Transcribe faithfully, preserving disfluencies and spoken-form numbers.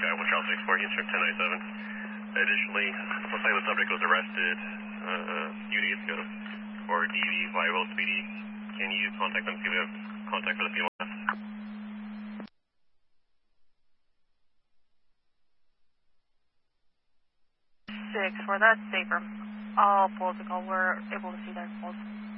one Charles six four, Houston ten ninety-seven. Additionally, looks like the subject was arrested uh, a few days ago for D V via low speedy. Can you contact them, see if we have contact for the P M S? Six, for that safer. All protocol, we're able to see that calls.